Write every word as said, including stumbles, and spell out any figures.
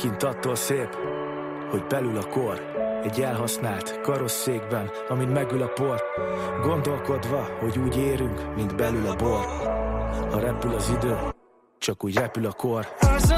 kint attól szép, hogy belül a kor. Egy elhasznált karosszékben, amin megül a por, gondolkodva, hogy úgy érünk, mint belül a bor. Ha repül az idő, csak úgy repül a kor.